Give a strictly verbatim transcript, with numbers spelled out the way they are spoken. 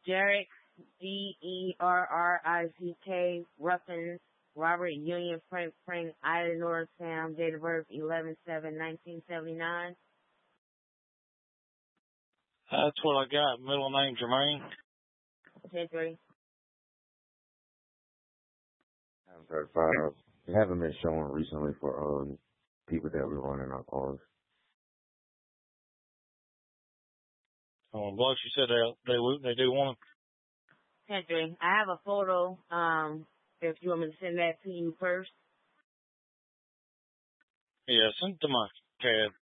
Derek, D E R R I C K, Ruffins, Robert Union, Frank, Frank, Ida, Nora, Sam, date of birth eleven seven nineteen seventy-nine. That's what I got. Middle name Jermaine. ten three. I'm thirty-five. They haven't been showing recently for um people that we run in our cars. Oh, Bloke, you said they they they do want ten three. I have a photo. Um, if you want me to send that to you first. Yeah, send it to my cab.